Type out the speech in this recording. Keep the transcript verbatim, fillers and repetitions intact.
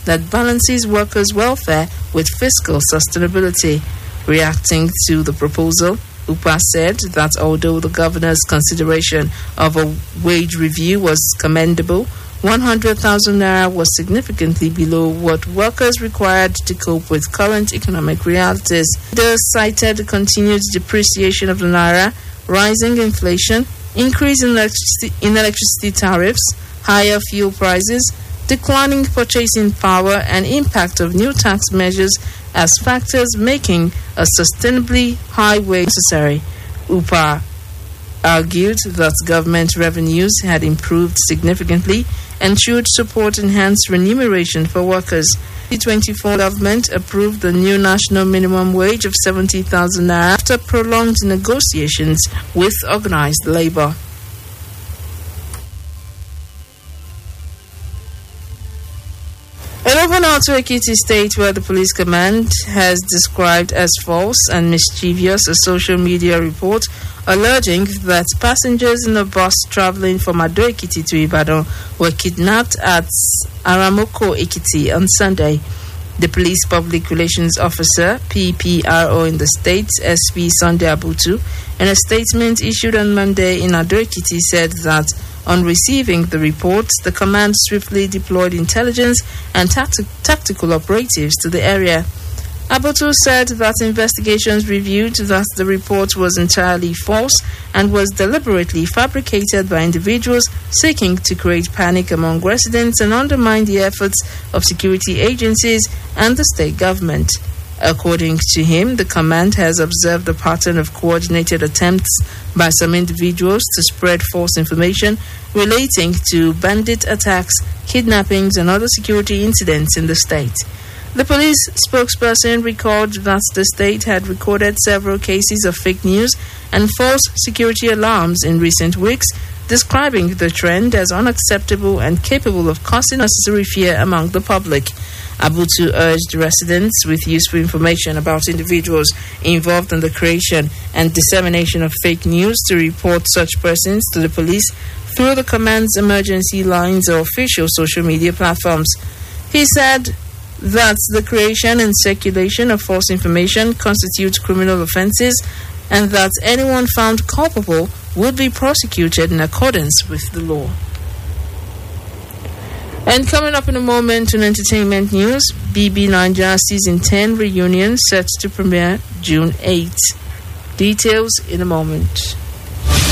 that balances workers' welfare with fiscal sustainability. Reacting to the proposal, U P A said that although the governor's consideration of a wage review was commendable, one hundred thousand naira was significantly below what workers required to cope with current economic realities. They cited the continued depreciation of the naira, rising inflation, increase in electricity, in electricity tariffs, higher fuel prices, declining purchasing power, and impact of new tax measures as factors making a sustainably high wage necessary. U P A argued that government revenues had improved significantly and should support enhanced remuneration for workers. The twenty twenty-four government approved the new national minimum wage of seventy thousand naira after prolonged negotiations with organized labor. And over now to Ekiti State, where the police command has described as false and mischievous a social media report alleging that passengers in a bus traveling from Ado Ekiti to Ibadan were kidnapped at Aramoko Ekiti on Sunday. The police public relations officer, P P R O in the state, S P Sunday Abutu, in a statement issued on Monday in Ado Ekiti, said that on receiving the report, the command swiftly deployed intelligence and tacti- tactical operatives to the area. Abutu said that investigations revealed that the report was entirely false and was deliberately fabricated by individuals seeking to create panic among residents and undermine the efforts of security agencies and the state government. According to him, the command has observed a pattern of coordinated attempts by some individuals to spread false information relating to bandit attacks, kidnappings, and other security incidents in the state. The police spokesperson recalled that the state had recorded several cases of fake news and false security alarms in recent weeks, describing the trend as unacceptable and capable of causing unnecessary fear among the public. Abutu urged residents with useful information about individuals involved in the creation and dissemination of fake news to report such persons to the police through the command's emergency lines or official social media platforms. He said that the creation and circulation of false information constitutes criminal offenses and that anyone found culpable would be prosecuted in accordance with the law. And coming up in a moment in entertainment news, B B Nigeria Season ten reunion set to premiere June eighth. Details in a moment.